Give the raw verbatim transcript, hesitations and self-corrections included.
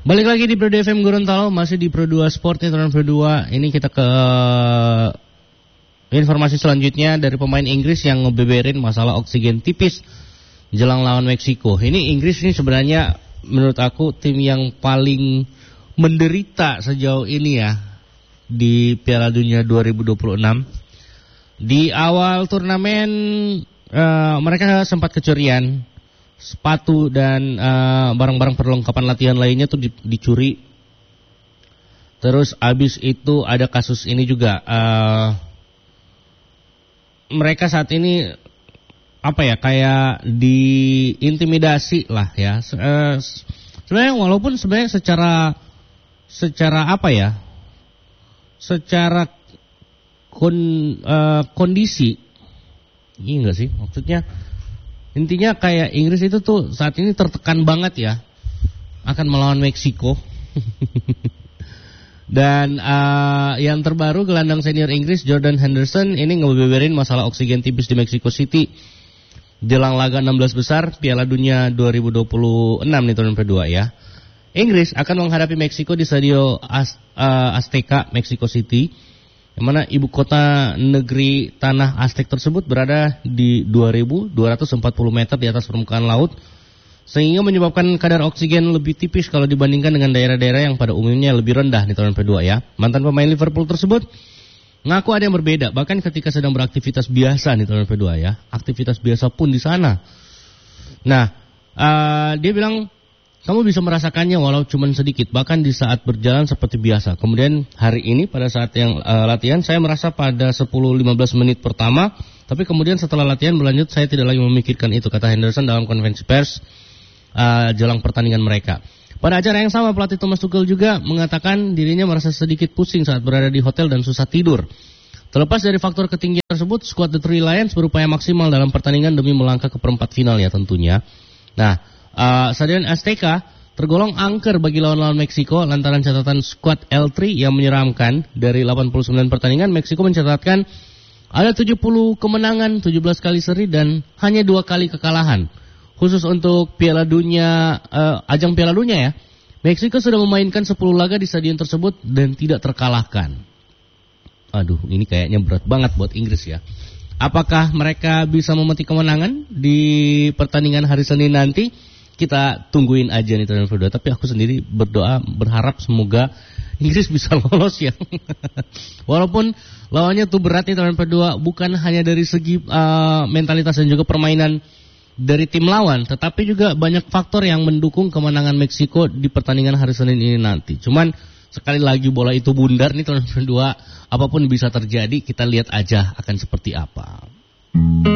Balik lagi di Pro dua F M Gorontalo, masih di Pro dua Sport nih, Pro dua. Ini kita ke informasi selanjutnya dari pemain Inggris yang ngebeberin masalah oksigen tipis jelang lawan Meksiko. Ini Inggris ini sebenarnya menurut aku tim yang paling menderita sejauh ini ya di Piala Dunia dua ribu dua puluh enam. Di awal turnamen uh, mereka sempat kecurian sepatu dan uh, barang-barang perlengkapan latihan lainnya tuh dicuri. Terus abis itu ada kasus ini juga. Uh, mereka saat ini apa ya, kayak diintimidasi lah ya. Uh, sebenarnya walaupun sebenarnya secara secara apa ya, secara kon, uh, kondisi, ini enggak sih maksudnya. Intinya kayak Inggris itu tuh saat ini tertekan banget ya akan melawan Meksiko. Dan uh, yang terbaru gelandang senior Inggris Jordan Henderson ini ngebeberin masalah oksigen tipis di Mexico City jelang laga enam belas besar Piala Dunia dua ribu dua puluh enam nih tahun kedua ya. Inggris akan menghadapi Meksiko di Stadio Az, uh, Azteca Mexico City, yang mana ibu kota negeri tanah Aztec tersebut berada di dua ribu dua ratus empat puluh meter di atas permukaan laut, sehingga menyebabkan kadar oksigen lebih tipis kalau dibandingkan dengan daerah-daerah yang pada umumnya lebih rendah di tahun kedua ya. Mantan pemain Liverpool tersebut ngaku ada yang berbeda, bahkan ketika sedang beraktivitas biasa di tahun kedua ya, aktivitas biasa pun di sana. Nah, uh, dia bilang, kamu bisa merasakannya walau cuma sedikit, bahkan di saat berjalan seperti biasa. Kemudian hari ini pada saat yang uh, latihan, saya merasa pada sepuluh sampai lima belas menit pertama, tapi kemudian setelah latihan berlanjut, saya tidak lagi memikirkan itu, kata Henderson dalam konferensi pers uh, jelang pertandingan mereka. Pada acara yang sama, pelatih Thomas Tuchel juga mengatakan dirinya merasa sedikit pusing saat berada di hotel dan susah tidur. Terlepas dari faktor ketinggian tersebut, skuad The Three Lions berupaya maksimal dalam pertandingan demi melangkah ke perempat final ya tentunya. Nah, Uh, Stadion Azteca tergolong angker bagi lawan-lawan Meksiko lantaran catatan skuad L tiga yang menyeramkan. Dari delapan puluh sembilan pertandingan, Meksiko mencatatkan ada tujuh puluh kemenangan, tujuh belas kali seri dan hanya dua kali kekalahan. Khusus untuk Piala Dunia, uh, ajang Piala Dunia ya, Meksiko sudah memainkan sepuluh laga di stadion tersebut dan tidak terkalahkan. Aduh, ini kayaknya berat banget buat Inggris ya. Apakah mereka bisa memetik kemenangan di pertandingan hari Senin nanti? Kita tungguin aja nih tahun kedua. Tapi aku sendiri berdoa, berharap semoga Inggris bisa lolos ya. Walaupun lawannya tuh berat nih tahun kedua, bukan hanya dari segi uh, mentalitas dan juga permainan dari tim lawan, tetapi juga banyak faktor yang mendukung kemenangan Meksiko di pertandingan hari Senin ini nanti. Cuman sekali lagi bola itu bundar nih tahun kedua, apapun bisa terjadi, kita lihat aja akan seperti apa.